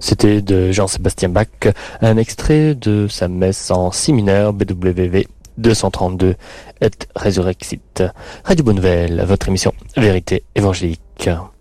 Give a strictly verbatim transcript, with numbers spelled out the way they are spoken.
C'était de Jean-Sébastien Bach, un extrait de sa messe en si mineur B W V deux cent trente-deux et Resurrexit. Radio Bonne Nouvelle, votre émission Vérité évangélique.